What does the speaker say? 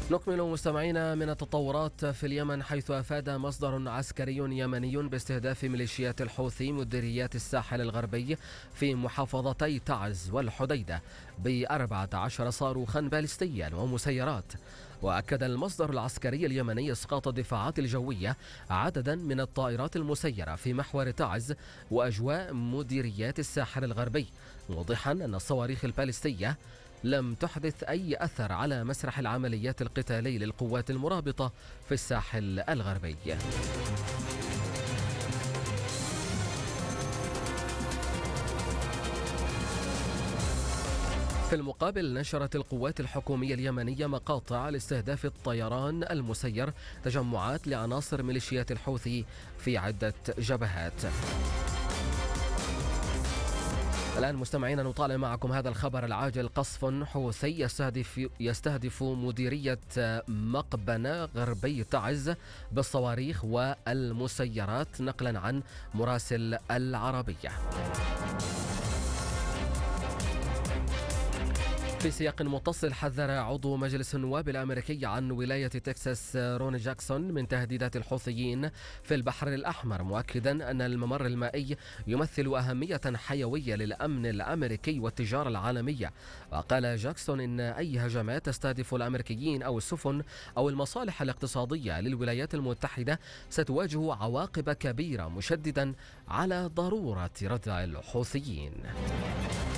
نكمل مستمعينا من التطورات في اليمن، حيث أفاد مصدر عسكري يمني باستهداف ميليشيات الحوثي مديريات الساحل الغربي في محافظتي تعز والحديدة ب14 صاروخا باليستيا ومسيرات. وأكد المصدر العسكري اليمني إسقاط الدفاعات الجوية عددا من الطائرات المسيرة في محور تعز وأجواء مديريات الساحل الغربي، موضحا أن الصواريخ الباليستية لم تحدث أي أثر على مسرح العمليات القتالي للقوات المرابطة في الساحل الغربي. في المقابل، نشرت القوات الحكومية اليمنية مقاطع لاستهداف الطيران المسير تجمعات لعناصر ميليشيات الحوثي في عدة جبهات. الآن مستمعين نطالع معكم هذا الخبر العاجل. قصف حوثي يستهدف مديرية مقبنة غربي تعز بالصواريخ والمسيرات، نقلا عن مراسل العربية. في سياق متصل، حذر عضو مجلس النواب الأمريكي عن ولاية تكساس رون جاكسون من تهديدات الحوثيين في البحر الأحمر، مؤكدا أن الممر المائي يمثل أهمية حيوية للأمن الأمريكي والتجارة العالمية. وقال جاكسون إن أي هجمات تستهدف الأمريكيين أو السفن أو المصالح الاقتصادية للولايات المتحدة ستواجه عواقب كبيرة، مشددا على ضرورة ردع الحوثيين.